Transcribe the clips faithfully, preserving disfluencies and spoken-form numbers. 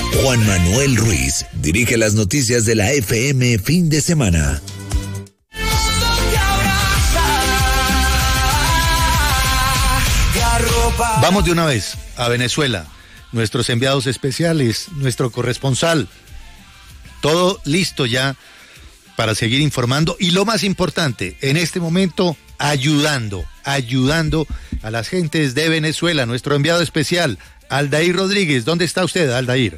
Juan Manuel Ruiz dirige las noticias de la F M fin de semana. Vamos de una vez a Venezuela. Nuestros enviados especiales, nuestro corresponsal, todo listo ya para seguir informando y lo más importante, en este momento, ayudando, ayudando a las gentes de Venezuela. Nuestro enviado especial, Aldair Rodríguez. ¿Dónde está usted, Aldair?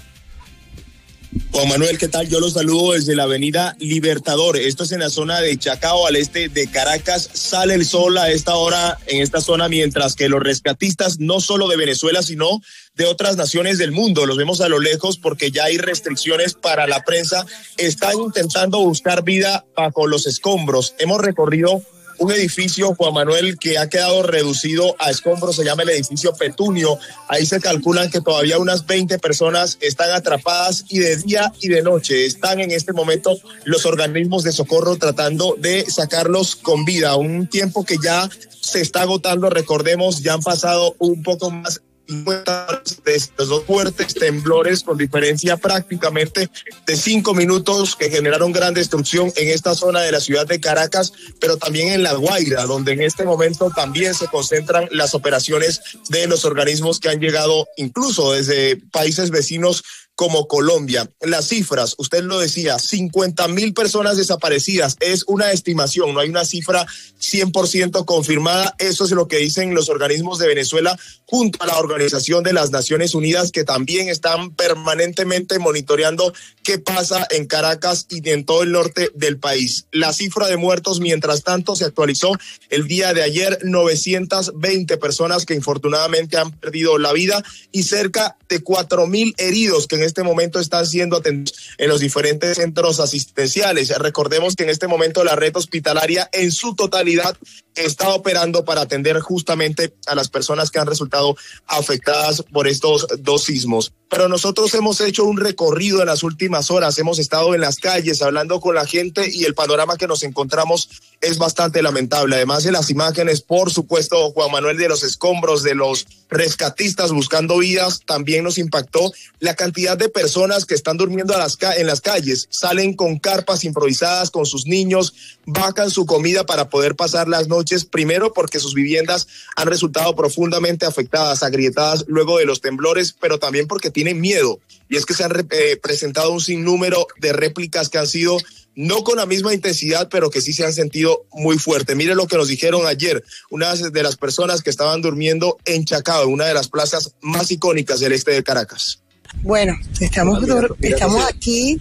Juan Manuel, ¿qué tal? Yo los saludo desde la avenida Libertador. Esto es en la zona de Chacao, al este de Caracas. Sale el sol a esta hora en esta zona, mientras que los rescatistas, no solo de Venezuela, sino de otras naciones del mundo, los vemos a lo lejos porque ya hay restricciones para la prensa, están intentando buscar vida bajo los escombros. Hemos recorrido un edificio, Juan Manuel, que ha quedado reducido a escombros, se llama el edificio Petunio. Ahí se calculan que todavía unas veinte personas están atrapadas y de día y de noche están en este momento los organismos de socorro tratando de sacarlos con vida. Un tiempo que ya se está agotando, recordemos, ya han pasado un poco más de estos dos fuertes temblores con diferencia prácticamente de cinco minutos que generaron gran destrucción en esta zona de la ciudad de Caracas, pero también en La Guaira, donde en este momento también se concentran las operaciones de los organismos que han llegado incluso desde países vecinos como Colombia. Las cifras, usted lo decía, cincuenta mil personas desaparecidas, es una estimación, no hay una cifra cien por ciento confirmada. Eso es lo que dicen los organismos de Venezuela junto a la Organización de las Naciones Unidas, que también están permanentemente monitoreando qué pasa en Caracas y en todo el norte del país. La cifra de muertos, mientras tanto, se actualizó el día de ayer, novecientas veinte personas que infortunadamente han perdido la vida y cerca de cuatro mil heridos que en este momento están siendo atendidos en los diferentes centros asistenciales. Recordemos que en este momento la red hospitalaria en su totalidad está operando para atender justamente a las personas que han resultado afectadas por estos dos sismos. Pero nosotros hemos hecho un recorrido en las últimas horas, hemos estado en las calles hablando con la gente y el panorama que nos encontramos es bastante lamentable. Además de las imágenes, por supuesto, Juan Manuel, de los escombros, de los rescatistas buscando vidas, también nos impactó la cantidad de personas que están durmiendo a las ca- en las calles, salen con carpas improvisadas con sus niños, bajan su comida para poder pasar las noches, primero porque sus viviendas han resultado profundamente afectadas, agrietadas luego de los temblores, pero también porque tienen miedo. Y es que se han eh, presentado un sinnúmero de réplicas que han sido no con la misma intensidad, pero que sí se han sentido muy fuerte. Mire lo que nos dijeron ayer, una de las personas que estaban durmiendo en Chacao, en una de las plazas más icónicas del este de Caracas. Bueno, estamos, mira, mira, mira, estamos aquí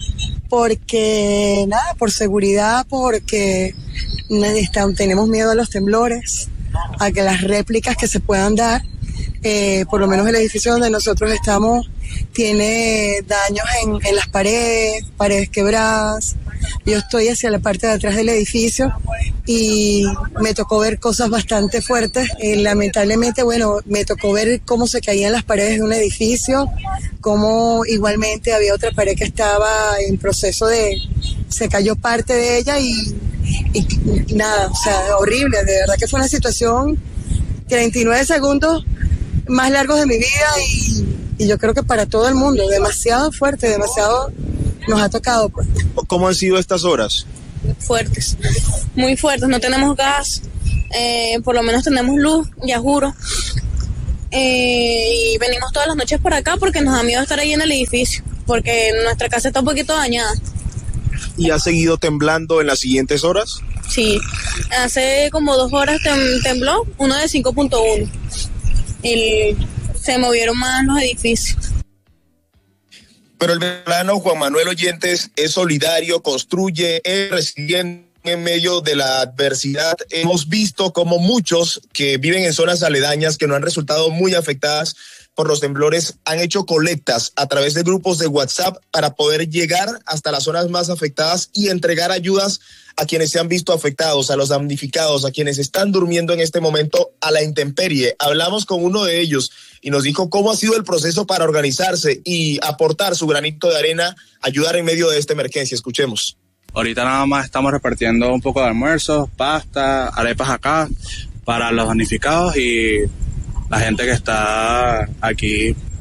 porque, nada, por seguridad, porque está, tenemos miedo a los temblores, a que las réplicas que se puedan dar, eh, por lo menos el edificio donde nosotros estamos tiene daños en, en las paredes, paredes quebradas. Yo estoy hacia la parte de atrás del edificio y me tocó ver cosas bastante fuertes. Eh, lamentablemente, bueno, me tocó ver cómo se caían las paredes de un edificio, cómo igualmente había otra pared que estaba en proceso de... se cayó parte de ella y, y, y nada, o sea, horrible. De verdad que fue una situación, treinta y nueve segundos más largos de mi vida y, y yo creo que para todo el mundo, demasiado fuerte, demasiado... nos ha tocado, pues. ¿Cómo han sido estas horas? Fuertes, muy fuertes. No tenemos gas, eh, por lo menos tenemos luz, ya juro. Eh, y venimos todas las noches por acá porque nos da miedo estar ahí en el edificio, porque nuestra casa está un poquito dañada. ¿Y ha seguido temblando en las siguientes horas? Sí, hace como dos horas tem- tembló, uno de cinco punto uno. Y se movieron más los edificios. Pero el venezolano, Juan Manuel Oyentes, es solidario, construye, es resiliente en medio de la adversidad. Hemos visto como muchos que viven en zonas aledañas que no han resultado muy afectadas por los temblores han hecho colectas a través de grupos de WhatsApp para poder llegar hasta las zonas más afectadas y entregar ayudas a quienes se han visto afectados, a los damnificados, a quienes están durmiendo en este momento a la intemperie. Hablamos con uno de ellos y nos dijo cómo ha sido el proceso para organizarse y aportar su granito de arena, ayudar en medio de esta emergencia. Escuchemos. Ahorita nada más estamos repartiendo un poco de almuerzos, pasta, arepas acá para los damnificados y la gente que está aquí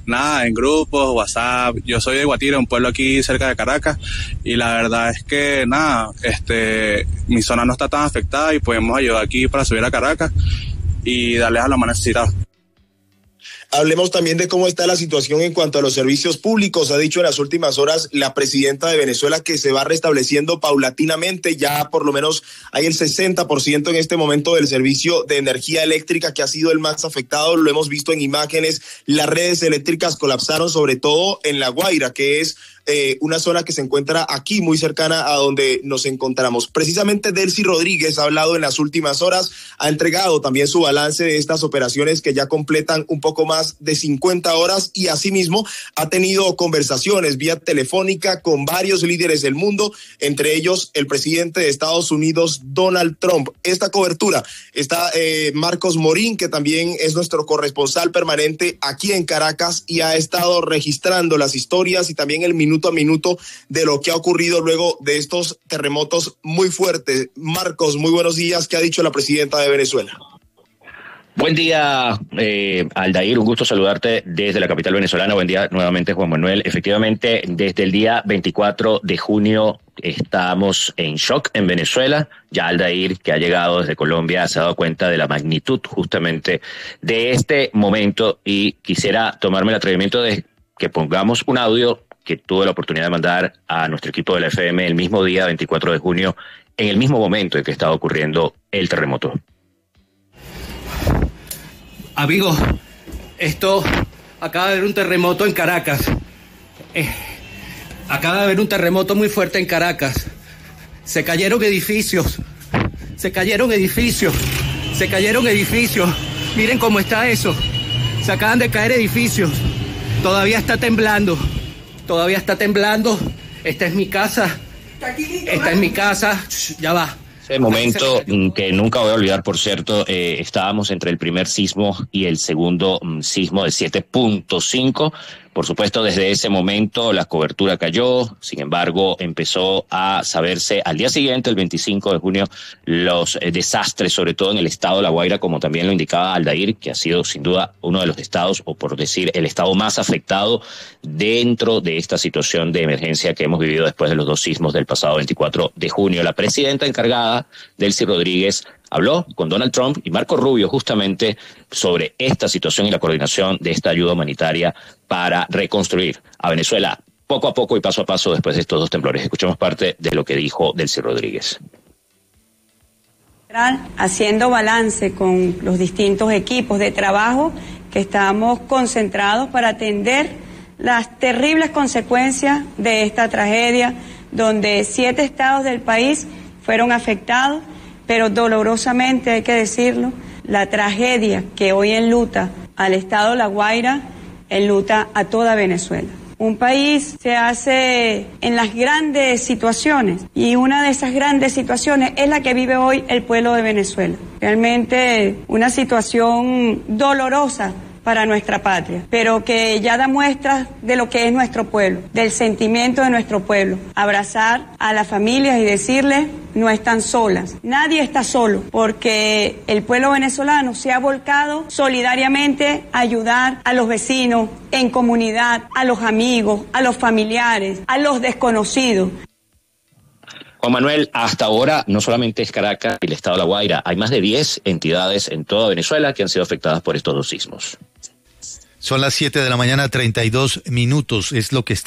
nada, en grupos, WhatsApp. Yo soy de Guatire, un pueblo aquí cerca de Caracas, y la verdad es que nada, este, mi zona no está tan afectada y podemos ayudar aquí para subir a Caracas y darles a los más necesitados. Hablemos también de cómo está la situación en cuanto a los servicios públicos. Ha dicho en las últimas horas la presidenta de Venezuela que se va restableciendo paulatinamente. Ya por lo menos hay el sesenta por ciento en este momento del servicio de energía eléctrica, que ha sido el más afectado. Lo hemos visto en imágenes. Las redes eléctricas colapsaron, sobre todo en La Guaira, que es Eh, una zona que se encuentra aquí muy cercana a donde nos encontramos. Precisamente Delcy Rodríguez ha hablado en las últimas horas, ha entregado también su balance de estas operaciones que ya completan un poco más de cincuenta horas, y asimismo ha tenido conversaciones vía telefónica con varios líderes del mundo, entre ellos el presidente de Estados Unidos, Donald Trump. Esta cobertura está eh, Marcos Morín, que también es nuestro corresponsal permanente aquí en Caracas y ha estado registrando las historias y también el minuto a minuto de lo que ha ocurrido luego de estos terremotos muy fuertes. Marcos, muy buenos días. ¿Qué ha dicho la presidenta de Venezuela? Buen día, eh, Aldair, un gusto saludarte desde la capital venezolana. Buen día nuevamente, Juan Manuel. Efectivamente, desde el día veinticuatro de junio estamos en shock en Venezuela. Ya Aldair, que ha llegado desde Colombia, se ha dado cuenta de la magnitud justamente de este momento, y quisiera tomarme el atrevimiento de que pongamos un audio que tuve la oportunidad de mandar a nuestro equipo de la F M el mismo día, veinticuatro de junio, en el mismo momento en que estaba ocurriendo el terremoto. Amigos, esto acaba de haber un terremoto en Caracas. Eh, acaba de haber un terremoto muy fuerte en Caracas. Se cayeron edificios. Se cayeron edificios. Se cayeron edificios. Miren cómo está eso. Se acaban de caer edificios. Todavía está temblando. Todavía está temblando. Esta es mi casa. Esta es mi casa. Ya va. Ese momento que nunca voy a olvidar, por cierto, eh, estábamos entre el primer sismo y el segundo um, sismo de siete punto cinco. Por supuesto, desde ese momento la cobertura cayó. Sin embargo, empezó a saberse al día siguiente, el veinticinco de junio, los eh, desastres, sobre todo en el estado de La Guaira, como también lo indicaba Aldair, que ha sido sin duda uno de los estados, o por decir el estado más afectado dentro de esta situación de emergencia que hemos vivido después de los dos sismos del pasado veinticuatro de junio. La presidenta encargada, Delcy Rodríguez, habló con Donald Trump y Marco Rubio justamente sobre esta situación y la coordinación de esta ayuda humanitaria para reconstruir a Venezuela poco a poco y paso a paso después de estos dos temblores. Escuchemos parte de lo que dijo Delcy Rodríguez. Haciendo balance con los distintos equipos de trabajo que estamos concentrados para atender las terribles consecuencias de esta tragedia, donde siete estados del país fueron afectados, pero dolorosamente hay que decirlo, la tragedia que hoy enluta al estado de La Guaira enluta a toda Venezuela. Un país se hace en las grandes situaciones, y una de esas grandes situaciones es la que vive hoy el pueblo de Venezuela. Realmente una situación dolorosa para nuestra patria, pero que ya da muestras de lo que es nuestro pueblo, del sentimiento de nuestro pueblo. Abrazar a las familias y decirles, no están solas, nadie está solo, porque el pueblo venezolano se ha volcado solidariamente a ayudar a los vecinos, en comunidad, a los amigos, a los familiares, a los desconocidos. Juan Manuel, hasta ahora no solamente es Caracas y el estado de La Guaira, hay más de diez entidades en toda Venezuela que han sido afectadas por estos dos sismos. Son las siete de la mañana, treinta y dos minutos, es lo que está